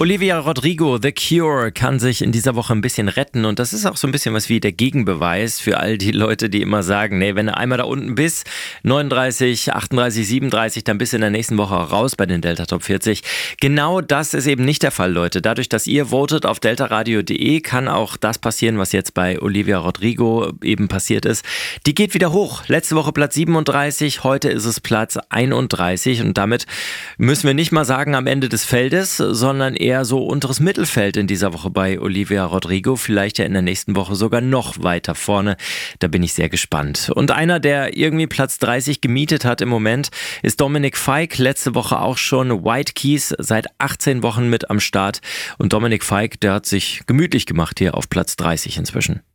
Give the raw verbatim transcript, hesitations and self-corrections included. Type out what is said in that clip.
Olivia Rodrigo, The Cure, kann sich in dieser Woche ein bisschen retten und das ist auch so ein bisschen was wie der Gegenbeweis für all die Leute, die immer sagen, nee, wenn du einmal da unten bist, neununddreißig, achtunddreißig, siebenunddreißig, dann bist du in der nächsten Woche raus bei den Delta Top vierzig. Genau das ist eben nicht der Fall, Leute. Dadurch, dass ihr votet auf deltaradio punkt de, kann auch das passieren, was jetzt bei Olivia Rodrigo eben passiert ist. Die geht wieder hoch. Letzte Woche Platz siebenunddreißig, heute ist es Platz einunddreißig und damit müssen wir nicht mal sagen am Ende des Feldes, sondern eher so unteres Mittelfeld in dieser Woche bei Olivia Rodrigo. Vielleicht ja in der nächsten Woche sogar noch weiter vorne. Da bin ich sehr gespannt. Und einer, der irgendwie Platz dreißig gemietet hat im Moment, ist Dominic Fike. Letzte Woche auch schon White Keys, seit achtzehn Wochen mit am Start. Und Dominic Fike, der hat sich gemütlich gemacht hier auf Platz dreißig inzwischen.